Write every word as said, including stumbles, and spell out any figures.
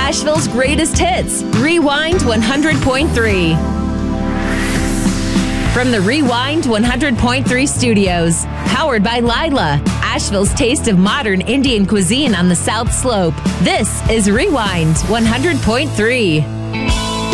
Asheville's greatest hits, Rewind one hundred point three. From the Rewind one hundred point three studios, powered by Lila, Asheville's taste of modern Indian cuisine on the South Slope. This is Rewind one hundred point three.